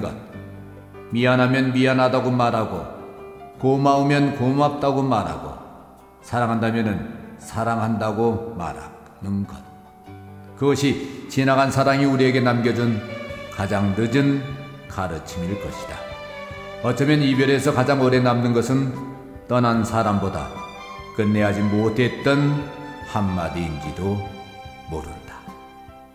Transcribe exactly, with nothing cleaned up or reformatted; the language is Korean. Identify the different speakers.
Speaker 1: 것, 미안하면 미안하다고 말하고, 고마우면 고맙다고 말하고, 사랑한다면 사랑한다고 말하는 것. 그것이 지나간 사랑이 우리에게 남겨준 가장 늦은 가르침일 것이다. 어쩌면 이별에서 가장 오래 남는 것은 떠난 사람보다 끝내야지 못했던 한마디인지도 모른다.